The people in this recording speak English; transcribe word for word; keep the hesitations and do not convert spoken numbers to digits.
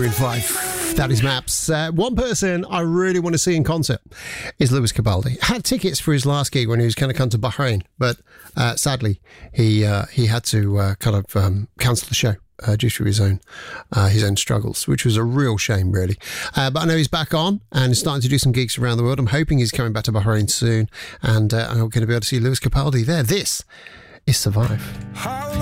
Maroon five. That is Maps. Uh, one person I really want to see in concert is Lewis Capaldi. Had tickets for his last gig when he was going to come to Bahrain, but uh, sadly he uh, he had to uh, kind of um, cancel the show. Uh, due to his own uh, his own struggles, which was a real shame, really. Uh, but I know he's back on and is starting to do some gigs around the world. I'm hoping he's coming back to Bahrain soon, and uh, I'm going to be able to see Lewis Capaldi there. This is Survive.